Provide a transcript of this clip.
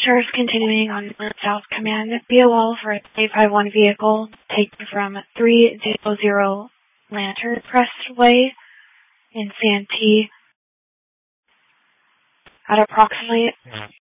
Stars continuing on South Command. BOL for a 851 vehicle taken from 300 Lantern Crestway in Santee at approximately